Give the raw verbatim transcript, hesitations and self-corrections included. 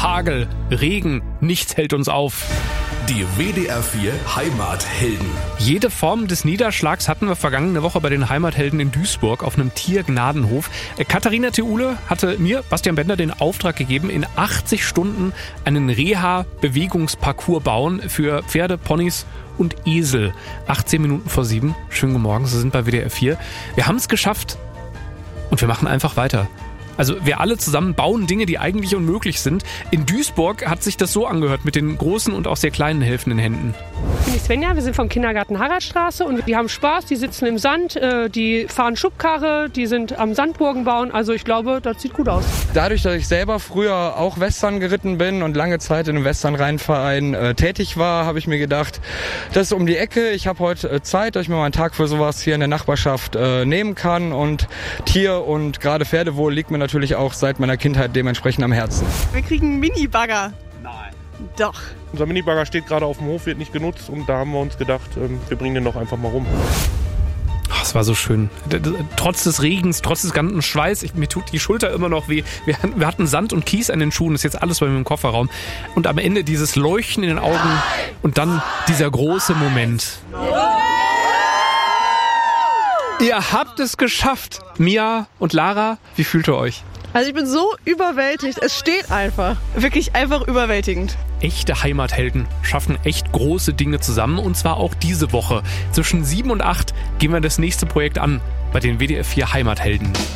Hagel, Regen, nichts hält uns auf. Die W D R vier Heimathelden. Jede Form des Niederschlags hatten wir vergangene Woche bei den Heimathelden in Duisburg auf einem Tiergnadenhof. Katharina Theule hatte mir, Bastian Bender, den Auftrag gegeben, in achtzig Stunden einen Reha-Bewegungsparcours bauen für Pferde, Ponys und Esel. achtzehn Minuten vor sieben. Schönen guten Morgen, Sie sind bei W D R vier. Wir haben es geschafft und wir machen einfach weiter. Also wir alle zusammen bauen Dinge, die eigentlich unmöglich sind. In Duisburg hat sich das so angehört mit den großen und auch sehr kleinen helfenden Händen. Ich bin die Svenja, wir sind vom Kindergarten Haraldstraße und die haben Spaß, die sitzen im Sand, die fahren Schubkarre, die sind am Sandburgen bauen. Also ich glaube, das sieht gut aus. Dadurch, dass ich selber früher auch Western geritten bin und lange Zeit in einem Western-Rennverein äh, tätig war, habe ich mir gedacht, das ist um die Ecke. Ich habe heute äh, Zeit, dass ich mir mal einen Tag für sowas hier in der Nachbarschaft äh, nehmen kann. Und Tier- und gerade Pferdewohl liegt mir natürlich auch seit meiner Kindheit dementsprechend am Herzen. Wir kriegen einen Mini-Bagger. Nein. Doch. Unser Minibagger steht gerade auf dem Hof, wird nicht genutzt und da haben wir uns gedacht, wir bringen den doch einfach mal rum. Oh, es war so schön. Trotz des Regens, trotz des ganzen Schweiß, ich, mir tut die Schulter immer noch weh. Wir, wir hatten Sand und Kies an den Schuhen, das ist jetzt alles bei mir im Kofferraum. Und am Ende dieses Leuchten in den Augen und dann dieser große Moment. Ihr habt es geschafft. Mia und Lara, wie fühlt ihr euch? Also ich bin so überwältigt. Es steht einfach. Wirklich einfach überwältigend. Echte Heimathelden schaffen echt große Dinge zusammen und zwar auch diese Woche. Zwischen sieben und acht gehen wir das nächste Projekt an bei den W D R vier Heimathelden.